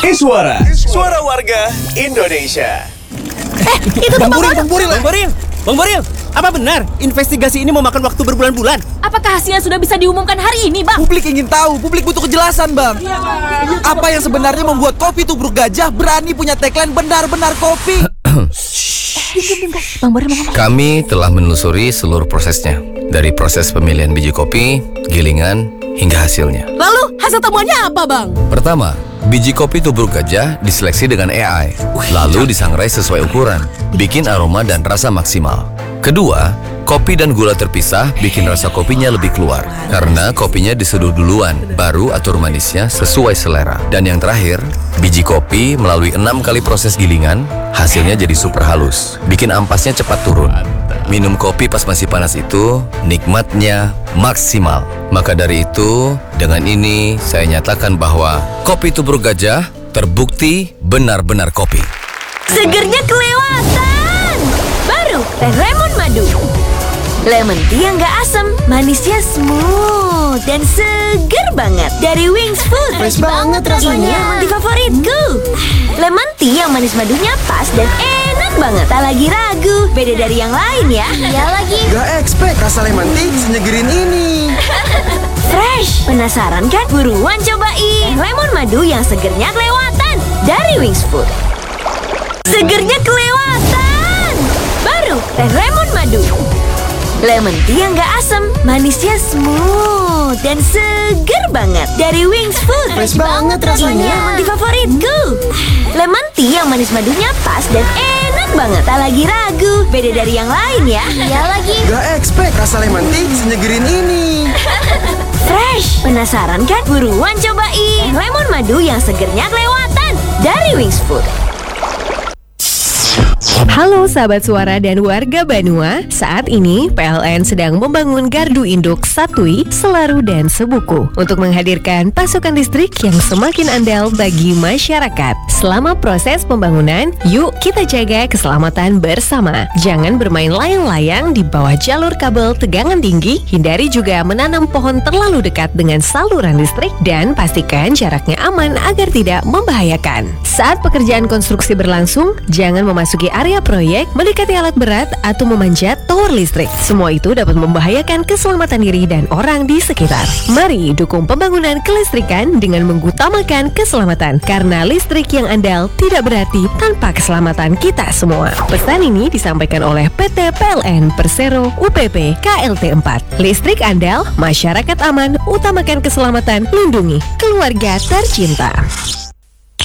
Iswara, suara warga Indonesia. Itu tuh Bang Boril, apa benar investigasi ini mau makan waktu berbulan-bulan? Apakah hasilnya sudah bisa diumumkan hari ini, Bang? Publik ingin tahu, publik butuh kejelasan, Bang. Apa yang sebenarnya membuat kopi tubruk gajah berani punya tagline benar-benar kopi? Bang Boril mau ngomong. Kami telah menelusuri seluruh prosesnya, dari proses pemilihan biji kopi, gilingan, hingga hasilnya. Lalu hasil temuannya apa, Bang? Pertama, biji kopi tubruk gajah diseleksi dengan AI, lalu disangrai sesuai ukuran, bikin aroma dan rasa maksimal. Kedua, kopi dan gula terpisah bikin rasa kopinya lebih keluar, karena kopinya diseduh duluan, baru atur manisnya sesuai selera. Dan yang terakhir, biji kopi melalui 6 kali proses gilingan, hasilnya jadi super halus, bikin ampasnya cepat turun. Minum kopi pas masih panas itu, nikmatnya maksimal. Maka dari itu, dengan ini saya nyatakan bahwa kopi tubruk gajah terbukti benar-benar kopi. Segernya kelewatan. Baru teh lemon madu. Lemon tea yang gak asam, manisnya smooth dan seger banget. Dari Wings Food. Fresh banget rasanya. Ini lemon tea favoritku. Lemon tea yang manis madunya pas dan enak banget. Tak lagi ragu, beda dari yang lain ya. Iya lagi. Gak expect rasa lemon tea senyegerin ini. Fresh. Penasaran kan? Buruan cobain lemon madu yang segernya kelewatan dari Wings Food. Segernya kelewatan. Baru teh lemon madu. Lemon tea yang gak asam, manisnya smooth dan seger banget. Dari Wings Food. Fresh banget rasanya. Ini lemon tea favoritku. Lemon tea yang manis madunya pas dan enak banget. Tak lagi ragu, beda dari yang lain ya. Iya lagi. Gak expect rasa lemon tea senyegerin ini. Fresh. Penasaran kan? Buruan cobain lemon madu yang segernya kelewatan dari Wings Food. Halo sahabat suara dan warga Banua, saat ini PLN sedang membangun gardu induk Satui, Selaru, dan Sebuku untuk menghadirkan pasokan listrik yang semakin andal bagi masyarakat. Selama proses pembangunan, yuk kita jaga keselamatan bersama. Jangan bermain layang-layang di bawah jalur kabel tegangan tinggi, hindari juga menanam pohon terlalu dekat dengan saluran listrik, dan pastikan jaraknya aman agar tidak membahayakan. Saat pekerjaan konstruksi berlangsung, jangan memasuki area proyek, mendekati alat berat, atau memanjat tower listrik. Semua itu dapat membahayakan keselamatan diri dan orang di sekitar. Mari dukung pembangunan kelistrikan dengan mengutamakan keselamatan, karena listrik yang andal tidak berarti tanpa keselamatan kita semua. Pesan ini disampaikan oleh PT PLN Persero UPP KLT 4. Listrik andal, masyarakat aman, utamakan keselamatan, lindungi keluarga tercinta.